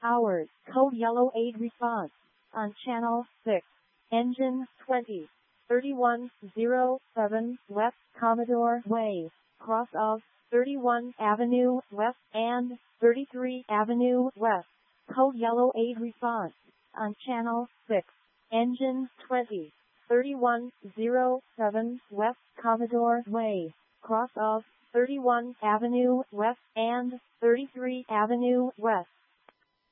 hours. Code yellow aid response on channel 6. Engine 20. 3107 West Commodore Way, cross of 31 Avenue West and 33 Avenue West. Code yellow aid response on channel 6. Engine 20. 3107 West Commodore Way, cross of 31 Avenue West and 33 Avenue West.